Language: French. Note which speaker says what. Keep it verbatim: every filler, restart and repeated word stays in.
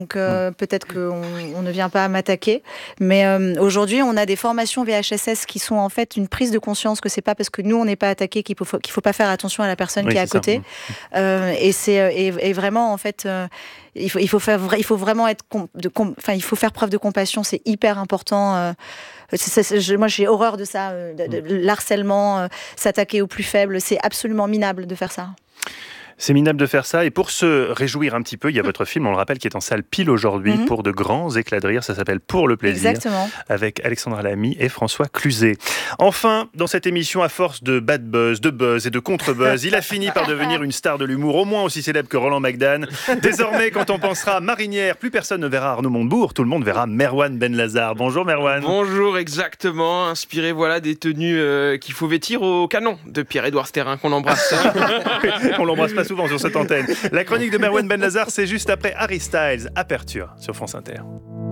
Speaker 1: Donc euh, peut-être qu'on on ne vient pas à m'attaquer, mais euh, aujourd'hui on a des formations V H S S qui sont en fait une prise de conscience que c'est pas parce que nous on n'est pas attaqué qu'il faut qu'il faut pas faire attention à la personne
Speaker 2: oui,
Speaker 1: qui est à côté. Euh, et c'est et, et vraiment en fait euh, il faut il faut faire il faut vraiment être com- de com- enfin il faut faire preuve de compassion, c'est hyper important. Euh, c'est, c'est, je, moi j'ai horreur de ça, euh, de, de, l'harcèlement, euh, s'attaquer aux plus faibles, c'est absolument minable de faire ça.
Speaker 2: C'est minable de faire ça. Et pour se réjouir un petit peu, il y a votre film, on le rappelle, qui est en salle pile aujourd'hui mm-hmm. pour de grands éclats de rire. Ça s'appelle Pour le plaisir.
Speaker 1: Exactement.
Speaker 2: Avec Alexandra Lamy et François Cluzet. Enfin, dans cette émission, à force de bad buzz, de buzz et de contre-buzz, il a fini par devenir une star de l'humour, au moins aussi célèbre que Roland McDan. Désormais, quand on pensera marinière, plus personne ne verra Arnaud Montebourg, tout le monde verra Merwan Benlazar. Bonjour Merwan.
Speaker 3: Bonjour, exactement. Inspiré voilà, des tenues euh, qu'il faut vêtir au canon de Pierre-Édouard Sterrin, qu'on embrasse.
Speaker 2: On l'embrasse pas souvent sur cette antenne. La chronique de Merwan Benlazar, c'est juste après Harry Styles, Aperture sur France Inter.